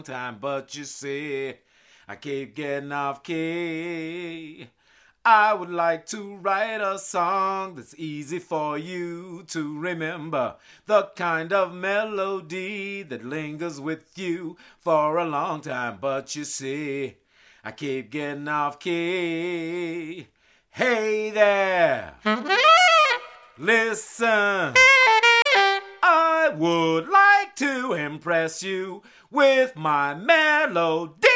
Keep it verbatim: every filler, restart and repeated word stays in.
time, but you see, I keep getting off key. I would like to write a song that's easy for you to remember, the kind of melody that lingers with you for a long time, but you see, I keep getting off key. Hey there, listen, I would like to impress you with my melody.